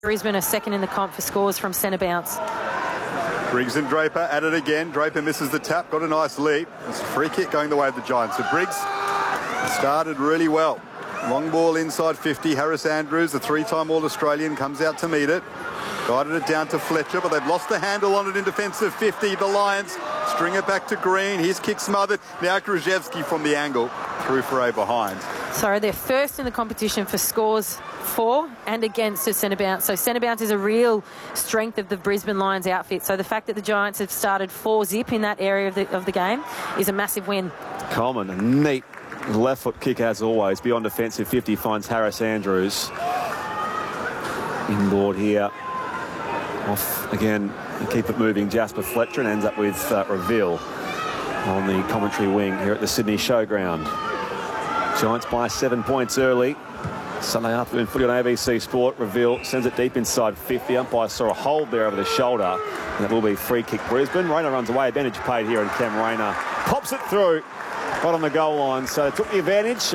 Brisbane are second in the comp for scores from centre bounce. Briggs and Draper at it again. Draper misses the tap, got a nice leap. It's a free kick going the way of the Giants. So Briggs started really well. Long ball inside 50. Harris Andrews, the three-time All-Australian, comes out to meet it. Guided it down to Fletcher, but they've lost the handle on it in defensive 50. The Lions string it back to Green. His kick smothered. Now Krzyzewski from the angle. Through for a behind. Sorry, they're first in the competition for scores for and against a centre bounce. So centre bounce is a real strength of the Brisbane Lions outfit. So the fact that the Giants have started 4-zip in that area of the game is a massive win. Coleman, a neat left foot kick as always. Beyond defensive 50 finds Harris Andrews. Inboard here. Off again, keep it moving. Jasper Fletcher, and ends up with Reveal on the commentary wing here at the Sydney Showground. Giants by 7 points early. Sunday afternoon footy on ABC Sport. Reveal sends it deep inside 50. Umpire saw a hold there over the shoulder, and that will be free kick Brisbane. Rayner runs away. Advantage paid here, and Cam Rayner pops it through right on the goal line. So they took the advantage.